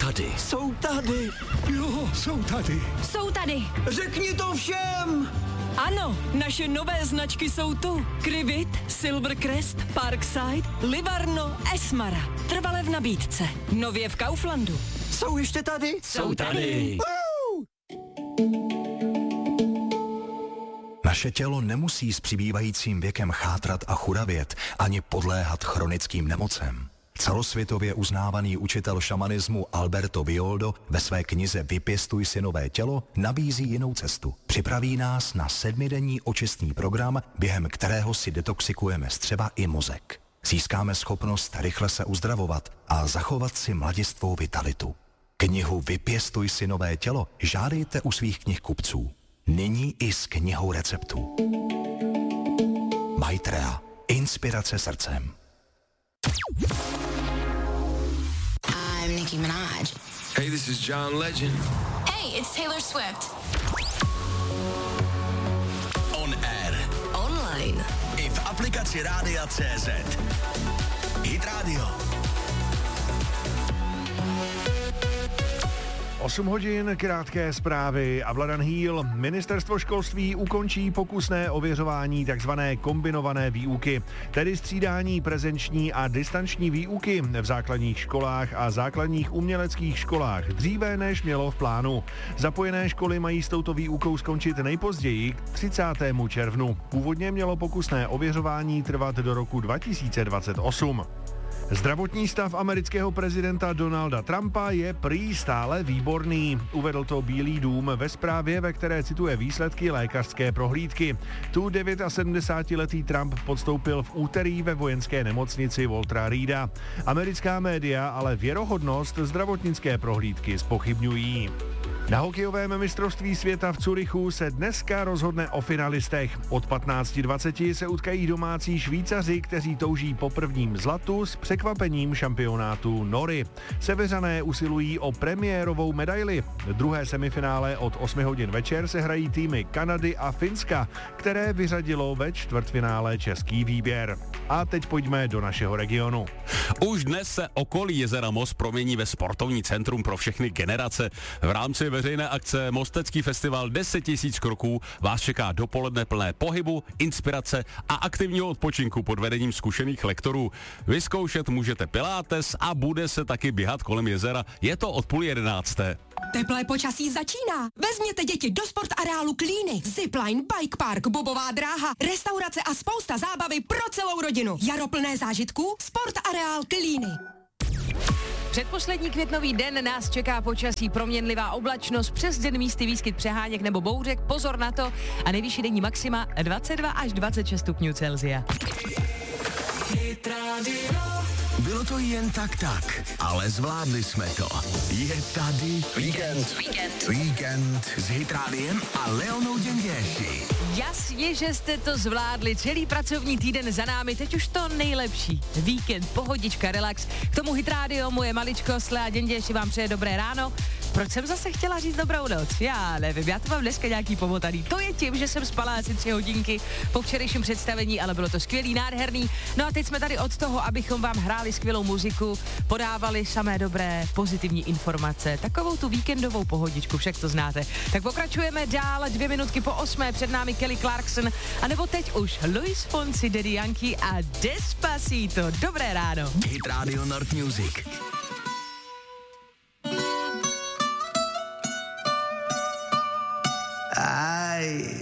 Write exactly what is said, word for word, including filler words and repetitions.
tady. Jsou tady. Jo, jsou tady. Jsou tady. Řekni to všem. Ano, naše nové značky jsou tu. Krivit, Silvercrest, Parkside, Livarno, Esmara. Trvale v nabídce. Nově v Kauflandu. Jsou ještě tady? Jsou tady. Naše tělo nemusí s přibývajícím věkem chátrat a churavět, ani podléhat chronickým nemocem. Celosvětově uznávaný učitel šamanismu Alberto Villoldo ve své knize Vypěstuj si nové tělo nabízí jinou cestu. Připraví nás na sedmidenní očistný program, během kterého si detoxikujeme střeva i mozek. Získáme schopnost rychle se uzdravovat a zachovat si mladistvou vitalitu. Knihu Vypěstuj si nové tělo žádejte u svých knihkupců. Nyní i s knihou receptů. Maitreya. Inspirace srdcem. I'm Nicki Minaj. Hey, this is John Legend. Hey, it's Taylor Swift. On air. Online. I v aplikaci Rádia C Z. Hit Radio. osm hodin, krátké zprávy a Vladan Hýl. Ministerstvo školství ukončí pokusné ověřování takzvané kombinované výuky, tedy střídání prezenční a distanční výuky v základních školách a základních uměleckých školách dříve než mělo v plánu. Zapojené školy mají s touto výukou skončit nejpozději k třicátému červnu. Původně mělo pokusné ověřování trvat do roku dva tisíce dvacet osm. Zdravotní stav amerického prezidenta Donalda Trumpa je prý stále výborný. Uvedl to Bílý dům ve zprávě, ve které cituje výsledky lékařské prohlídky. Tu sedmdesátidevítiletý Trump podstoupil v úterý ve vojenské nemocnici Waltera Reeda. Americká média ale věrohodnost zdravotnické prohlídky zpochybňují. Na hokejovém mistrovství světa v Curychu se dneska rozhodne o finalistech. Od patnáct dvacet se utkají domácí Švýcaři, kteří touží po prvním zlatu s překvapením šampionátu Nory. Seveřané usilují o premiérovou medaili. Druhé semifinále od osmi hodin večer se hrají týmy Kanady a Finska, které vyřadilo ve čtvrtfinále český výběr. A teď pojďme do našeho regionu. Už dnes se okolí jezera Most promění ve sportovní centrum pro všechny generace. V rámci veřejné akce Mostecký festival deset tisíc kroků vás čeká dopoledne plné pohybu, inspirace a aktivního odpočinku pod vedením zkušených lektorů. Vyzkoušet můžete pilates a bude se taky běhat kolem jezera. Je to od půl jedenácté. Teplé počasí začíná. Vezměte děti do sportareálu Klíny. Zipline, bike park, bobová dráha, restaurace a spousta zábavy pro celou rodinu. Jaro plné zážitků, sportareál Klíny. Předposlední květnový den nás čeká počasí, proměnlivá oblačnost, přes den místy výskyt přeháněk nebo bouřek, pozor na to, a nejvyšší denní maxima dvacet dva až dvacet šest stupňů Celsia. Bylo to jen tak tak, ale zvládli jsme to. Je tady víkend. Víkend. Víkend s Hit Rádiem a Leonou Děnděši. Jasně, že jste to zvládli, celý pracovní týden za námi, teď už to nejlepší. Víkend, pohodička, relax, k tomu Hit Radio, moje maličko, Lea Děnděši vám přeje dobré ráno. Proč jsem zase chtěla říct dobrou noc? Já nevím, já to mám dneska nějaký pomotaný. To je tím, že jsem spala asi tři hodinky po včerejším představení, ale bylo to skvělý, nádherný. No a teď jsme tady od toho, abychom vám hráli skvělou muziku, podávali samé dobré, pozitivní informace, takovou tu víkendovou pohodičku, však to znáte. Tak pokračujeme dál, dvě minutky po osmé, před námi Kelly Clarkson, anebo teď už Luis Fonsi, Daddy Yankee a Despacito. Dobré ráno. Hit Radio North Music. Ay.